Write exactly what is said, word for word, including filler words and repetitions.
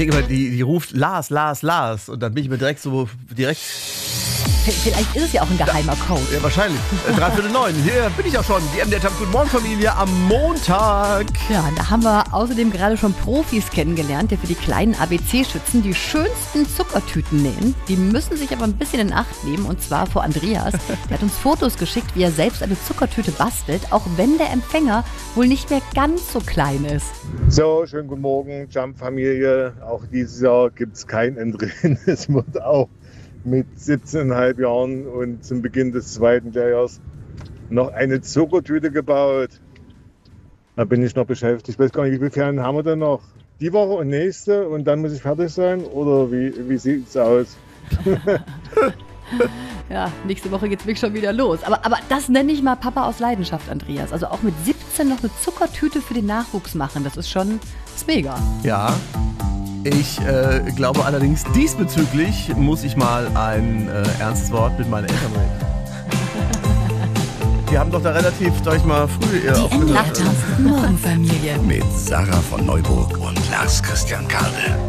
denke immer, die, die ruft Lars, Lars, Lars. Und dann bin ich mir direkt so, direkt... Vielleicht ist es ja auch ein geheimer Code. Ja, wahrscheinlich. Äh, Dreiviertel neun. Hier bin ich auch schon. Die M D R Guten Morgen Familie am Montag. Ja, da haben wir außerdem gerade schon Profis kennengelernt, die für die kleinen A B C-Schützen die schönsten Zuckertüten nähen. Die müssen sich aber ein bisschen in Acht nehmen, und zwar vor Andreas. Der hat uns Fotos geschickt, wie er selbst eine Zuckertüte bastelt, auch wenn der Empfänger wohl nicht mehr ganz so klein ist. So, schönen guten Morgen, Jump-Familie. Auch dieses Jahr gibt es kein Entrinnen. Es wird auch mit siebzehn Komma fünf Jahren und zum Beginn des zweiten Lehrjahres noch eine Zuckertüte gebaut. Da bin ich noch beschäftigt. Ich weiß gar nicht, wie viele Ferien haben wir denn noch? Die Woche und nächste und dann muss ich fertig sein? Oder wie, wie sieht es aus? Ja, nächste Woche geht's wirklich schon wieder los. Aber, aber das nenne ich mal Papa aus Leidenschaft, Andreas. Also auch mit siebzehn noch eine Zuckertüte für den Nachwuchs machen, das ist schon das ist mega. Ja. Ich äh, glaube allerdings, diesbezüglich muss ich mal ein äh, ernstes Wort mit meinen Eltern reden. Die haben doch da relativ, sag ich mal, früh äh, Die M D R Guten Morgen Familie mit Sarah von Neuburg und Lars Christian Kade.